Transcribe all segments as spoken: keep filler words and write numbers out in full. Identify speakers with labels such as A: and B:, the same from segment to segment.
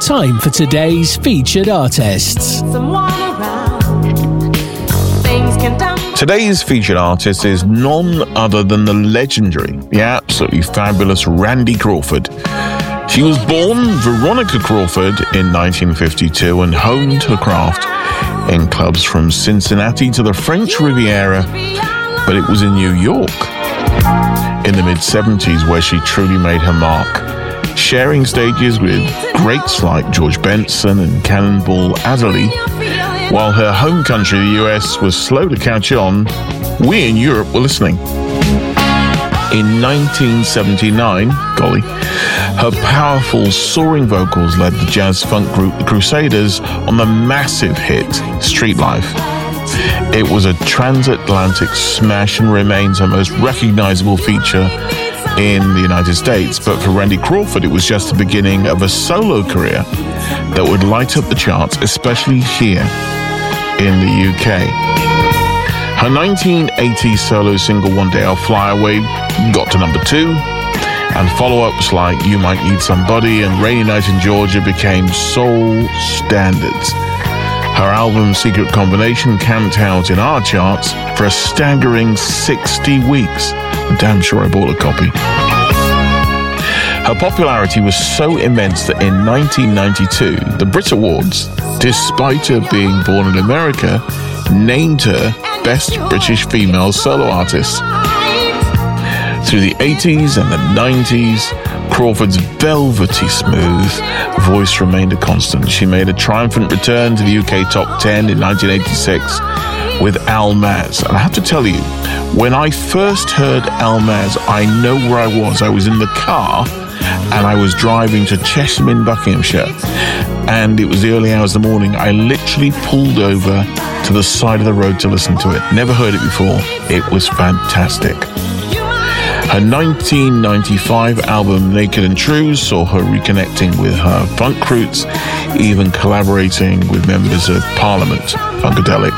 A: time for today's featured artists.
B: Today's featured artist is none other than the legendary, the absolutely fabulous Randy Crawford. She was born Veronica Crawford in nineteen fifty-two and honed her craft in clubs from Cincinnati to the French Riviera, but it was in New York in the mid-seventies where she truly made her mark, sharing stages with greats like George Benson and Cannonball Adderley. While her home country, the U S, was slow to catch on, we in Europe were listening. In nineteen seventy-nine, golly, her powerful, soaring vocals led the jazz-funk group The Crusaders on the massive hit Street Life. It was a transatlantic smash and remains her most recognizable feature in the United States, but for Randy Crawford, it was just the beginning of a solo career that would light up the charts, especially here in the U K. Her nineteen eighty solo single One Day I'll Fly Away got to number two, and follow-ups like You Might Need Somebody and Rainy Night in Georgia became soul standards. Her album Secret Combination camped out in our charts for a staggering sixty weeks. I'm damn sure I bought a copy. Her popularity was so immense that in nineteen ninety-two, the Brit Awards, despite her being born in America, named her Best British Female Solo Artist. Through the eighties and the nineties, Crawford's velvety smooth voice remained a constant. She made a triumphant return to the U K top ten in nineteen eighty-six with Almaz. And I have to tell you, when I first heard Almaz, I know where I was. I was in the car and I was driving to Chesham in Buckinghamshire, and it was the early hours of the morning. I literally pulled over to the side of the road to listen to it. Never heard it before. It was fantastic. Her nineteen ninety-five album Naked and True saw her reconnecting with her funk roots, even collaborating with members of Parliament, Funkadelic.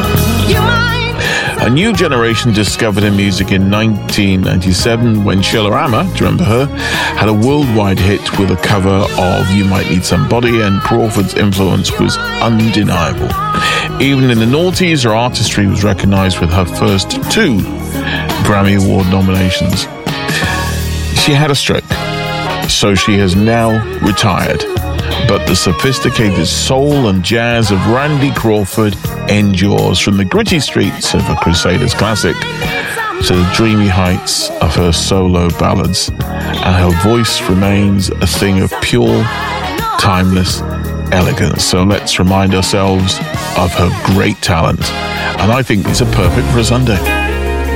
B: A new generation discovered her music in nineteen ninety-seven when Sheila Amma, do you remember her, had a worldwide hit with a cover of You Might Need Somebody, and Crawford's influence was undeniable. Even in the noughties, her artistry was recognized with her first two Grammy Award nominations. She had a stroke, so she has now retired. But the sophisticated soul and jazz of Randy Crawford endures, from the gritty streets of a Crusaders classic to the dreamy heights of her solo ballads. And her voice remains a thing of pure, timeless elegance. So let's remind ourselves of her great talent. And I think these are perfect for a Sunday.